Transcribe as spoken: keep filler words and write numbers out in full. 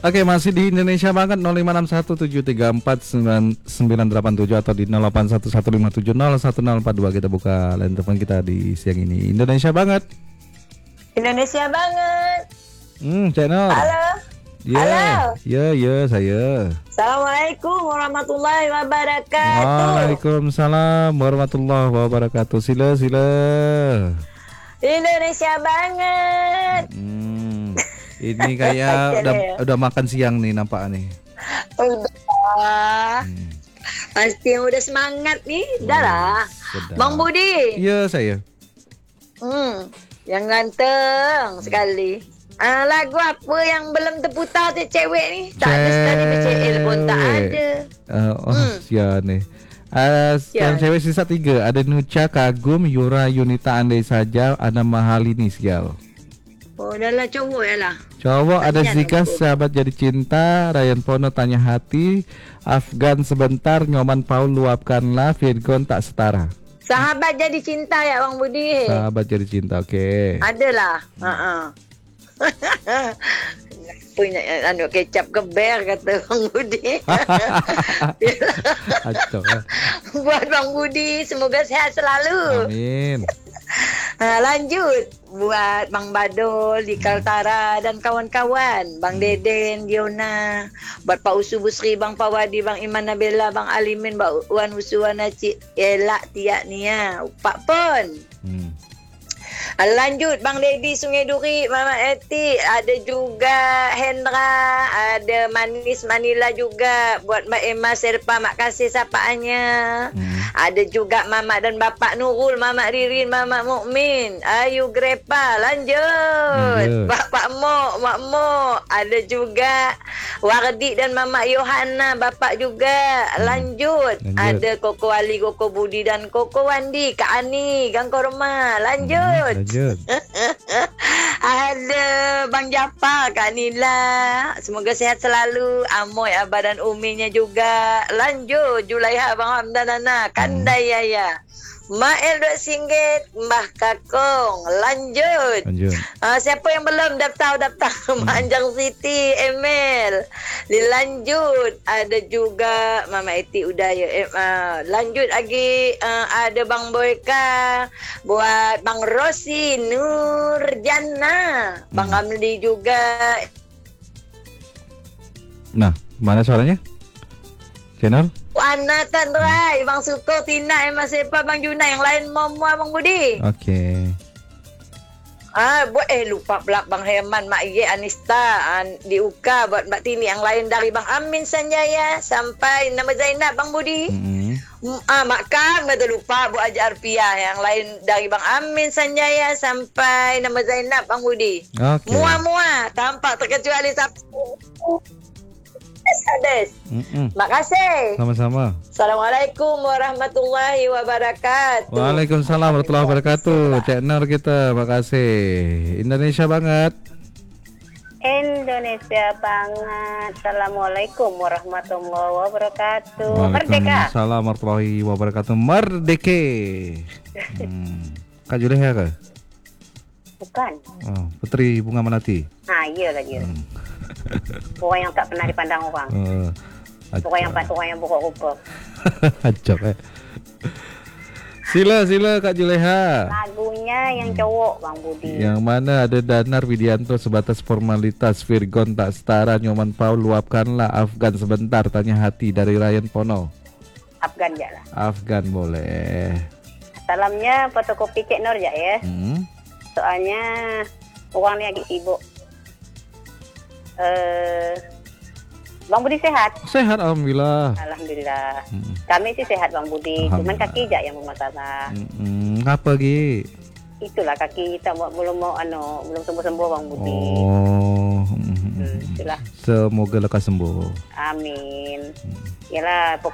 Oke, masih di Indonesia banget. Nol lima enam satu tujuh tiga empat sembilan sembilan delapan tujuh atau di nol delapan satu satu lima tujuh nol satu nol empat dua. Kita buka line telepon kita di siang ini. Indonesia banget. Indonesia banget. Hmm, channel. Halo. Ya, Halo. ya, ya, saya. Assalamualaikum warahmatullahi wabarakatuh. Waalaikumsalam warahmatullahi wabarakatuh. Sila, sila. Indonesia banget. Hmm, ini kayak udah udah makan siang nih nampak nih. Udah. Hmm. Pasti yang udah semangat nih. Udah lah. Bang Budi. Iya, saya. Hmm, yang ganteng sekali. Ah, lagu apa yang belum terputar tu cewek ni? Tak ada sekali B C L pun tak ada. Uh, oh, Hmm. sia nih. Uh, yang Sial. cewek sisa tiga. Ada Nucha, Kagum, Yura, Yunita, Andai Saja, ada Mahalini, sial. Oh, dah lah cowok ya lah. Cowok ada Tanya Zika, aku. Sahabat Jadi Cinta, Ryan Pono, Tanya Hati, Afgan Sebentar, Nyoman Paul, Luapkanlah, Virgon Tak Setara. Sahabat jadi cinta ya Bang Budi. Sahabat Jadi Cinta, oke. Adalah. Ha-ha. Punya anu kecap keber kata Bang Budi. Acok, eh. Buat Bang Budi semoga sehat selalu. Amin. Ha, lanjut buat Bang Badol di Kaltara dan kawan-kawan, Bang Deden, Diona, buat Pak Usu Busri, Bang Pawadi, Bang Iman Nabila, Bang Alimin, Bang Wan Usuana, Cik Elak Tiak Nia, Pak Pon. Hmm. Lanjut Bang Dedi Sungai Duri, Mama Eti, ada juga Hendra, ada Manis Manila juga buat Mbak Emma Serpa, mak kasih sapaannya. Hmm. Ada juga Mamak dan Bapak Nurul, Mamak Ririn, Mamak Mukmin, Ayu Grepa. Lanjut, Lanjut. Bapak Mok, Mak Mok, ada juga Wardi dan Mamak Yohana, Bapak juga. Lanjut, Lanjut. ada Koko Ali, Koko Budi dan Koko Wandi, Kak Ani, Gang Korma. Lanjut. Hmm, lanjut. Ada Bang Jafar, Kak Nila. Semoga sehat selalu. Amoy, Abah dan Uminya juga. Lanjut, Julaiha, Bang Hamdan, Nana, Kandai Yaya, Mael dua singgit, Mbah Kakong. Lanjut. Lanjut. Uh, siapa yang belum daftar-daftar? Hmm. Manjang Siti, Emil. Dilanjut, ada juga Mama Eti Udaya. Eh, uh, lanjut lagi, uh, ada Bang Boyka, buat Bang Rosi, Nurjana, Bang Hmm. Amli juga. Nah, mana suaranya? Channel? Ana Tandrai, Bang Suko, Tina, Emma Sepa, Bang Juna, yang lain mau Bang Budi. Oke. Ah, buat eh lupa pula Bang Herman, Mak Ye, Anista, an, di U K, buat Mbak Tini, yang lain dari Bang Amin Sanjaya sampai nama Zainab, Bang Budi. Mm-hmm. Mm, Ah, Mak Kam, betul lupa Bu Aja Arfiah, yang lain dari Bang Amin Sanjaya sampai nama Zainab, Bang Budi. Oke. Mua-mua, tampak terkecuali satu. Ades. Mm-mm. Makasih. Sama-sama. Assalamualaikum warahmatullahi wabarakatuh. Waalaikumsalam warahmatullahi wabarakatuh. Channel kita, makasih. Indonesia banget. Indonesia banget. Assalamualaikum warahmatullahi wabarakatuh. Merdeka. Waalaikumsalam warahmatullahi wabarakatuh. Merdeka. Hmm. Kak Juleha kah? Bukan. Oh, Putri Bunga Melati. Ah, iya lah dia. Hmm. Orang yang tak pernah dipandang orang. Oh, Orang yang orang yang buruk rupa. acok eh. Sila sila Kak Juleha. Lagunya yang cowok Bang Budi. Yang mana ada Danar Widianto, Sebatas Formalitas, Virgon Tak Setara, Nyoman Paul, Luapkanlah, Afgan Sebentar, Tanya Hati dari Ryan Pono. Afgan je lah. Afgan boleh. Salamnya fotokopi Cik Nur je ya. Hmm. Soalnya orang ni lagi sibuk. Uh, Bang Budi sehat? Sehat alhamdulillah. Alhamdulillah. Hmm. Kami sih sehat Bang Budi. Cuman Alhamdulillah. kaki je yang bermasalah. Hmm, apa Gi? Itulah kaki kita mau- belum mau ano, belum sembuh-sembuh Bang Budi. Oh. Hmm, itulah. Semoga lekas sembuh. Amin. Yalah,